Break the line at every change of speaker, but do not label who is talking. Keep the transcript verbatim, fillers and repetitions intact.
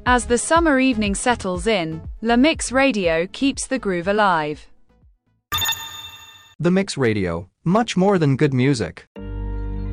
As the summer evening settles in, La Mix Radio keeps the groove alive.
The Mix Radio, much more than good music.